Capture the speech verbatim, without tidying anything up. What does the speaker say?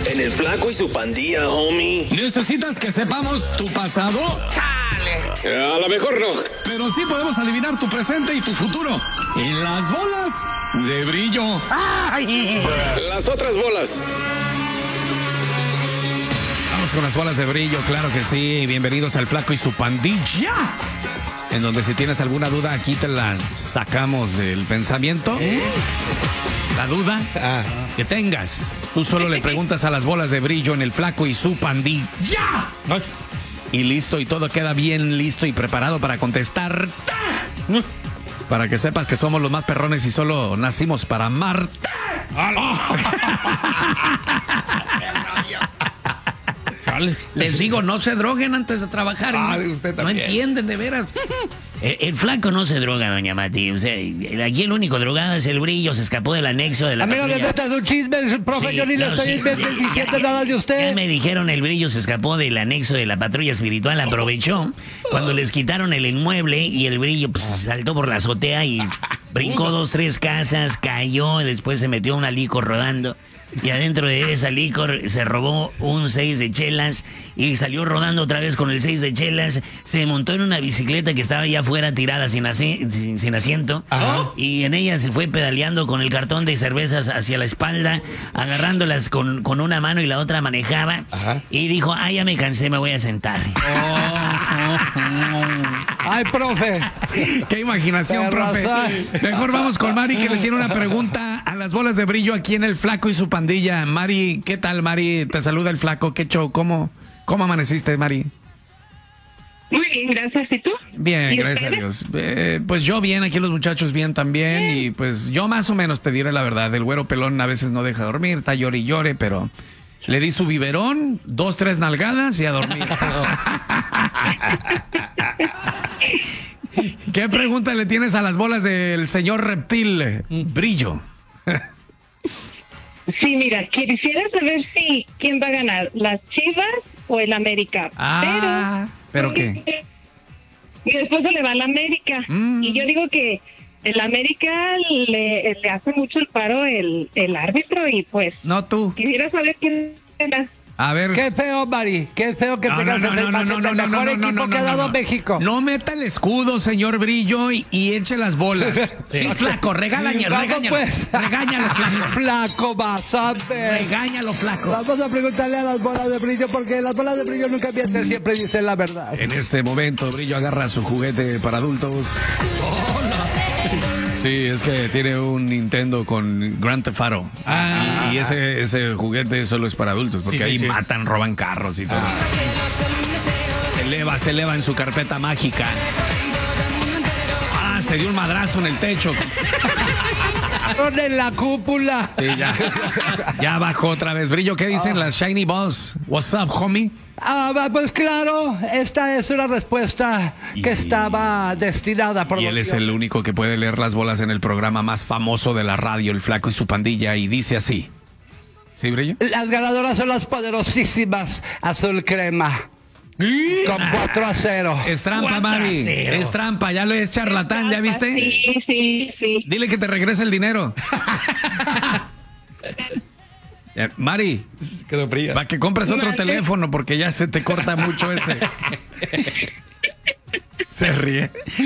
En el Flaco y su Pandilla, homie. ¿Necesitas que sepamos tu pasado? ¡Chale! A lo mejor no. Pero sí podemos adivinar tu presente y tu futuro. En las bolas de brillo. ¡Ay! Las otras bolas. Vamos con las bolas de brillo, claro que sí. Bienvenidos al Flaco y su Pandilla. En donde si tienes alguna duda, aquí te la sacamos del pensamiento. ¿Eh? La duda ah. que tengas, tú solo le preguntas a las bolas de brillo en el Flaco y su Pandilla. Ay. Y listo, y todo queda bien listo y preparado para contestar. Para que sepas que somos los más perrones y solo nacimos para amarte. Les digo, no se droguen antes de trabajar. Ah, de usted también. No entienden, de veras. El, el Flaco no se droga, doña Mati. O sea, aquí el único drogado es el brillo. Se escapó del anexo de la Amigo, patrulla. le metas un chisme, profe. Sí, yo ni no, le estoy sí, diciendo ya, ya, nada de usted. Ya me dijeron, el brillo se escapó del anexo de la patrulla espiritual. Aprovechó cuando les quitaron el inmueble y el brillo pues, saltó por la azotea y brincó dos, tres casas, cayó, después se metió a una licor rodando. Y adentro de esa licor se robó un seis de chelas y salió rodando otra vez con el seis de chelas. Se montó en una bicicleta que estaba allá afuera tirada sin, asi sin, sin asiento. Ajá. Y en ella se fue pedaleando con el cartón de cervezas hacia la espalda, agarrándolas con, con una mano y la otra manejaba. Ajá. Y dijo, ah, ya me cansé, me voy a sentar. Oh, oh, oh. Ay, profe. Qué imaginación, profe. Mejor vamos con Mari, que le tiene una pregunta a las bolas de brillo aquí en el Flaco y su Pandilla. Mari, ¿qué tal, Mari? Te saluda el Flaco. ¿Qué show? ¿Cómo, cómo amaneciste, Mari? Muy bien, gracias. ¿Y tú? Bien, gracias a Dios. Eh, pues yo bien, aquí los muchachos bien también. Bien. Y pues yo más o menos te diré la verdad. El güero pelón a veces no deja dormir, está llore y llore, pero le di su biberón, dos, tres nalgadas y a dormir. ¿Qué pregunta le tienes a las bolas del señor Reptil Brillo? Sí, mira, quisiera saber si quién va a ganar, las Chivas o el América. Ah, ¿pero, ¿pero qué? Y después se le va al América. Mm. Y yo digo que el América le, le hace mucho el paro el, el árbitro y pues... No tú. Quisiera saber quién gana. A ver. Qué feo, Mari. Qué feo que no, tengas no, no, el no, no, no, mejor no, no, equipo no, no, que ha dado no, no. México. No meta el escudo, señor Brillo, y, y eche las bolas. Sí, sí, Flaco, regáñalo, regáñalo. Pues. Regáñalo, Flaco. Flaco, vas a ver. Regáñalo, Flaco. Vamos a preguntarle a las bolas de Brillo, porque las bolas de Brillo nunca mienten, siempre dicen la verdad. En este momento, Brillo agarra su juguete para adultos. ¡Hola! Sí, es que tiene un Nintendo con Grand Theft Auto. Ah, y ese, ese juguete solo es para adultos, porque sí, ahí sí, matan, sí. roban carros y todo. Ah. Se eleva, se eleva en su carpeta mágica. Ah, se dio un madrazo en el techo. En la cúpula. Sí, ya. Ya bajó otra vez. Brillo, ¿qué dicen oh. las Shiny Balls? What's up, homie? Ah, pues claro, esta es una respuesta y, que estaba destinada por... Y él es el único que puede leer las bolas en el programa más famoso de la radio, El Flaco y su Pandilla, y dice así. ¿Sí, Brillo? Las ganadoras son las poderosísimas Azul Crema. ¿Y? Con cuatro a cero. Es trampa, Mari. Es trampa, ya lo es charlatán, ¿ya viste? Sí, sí, sí. Dile que te regrese el dinero. Mari, quedó fría. Para que compres otro vale. teléfono porque ya se te corta mucho ese. Se ríe.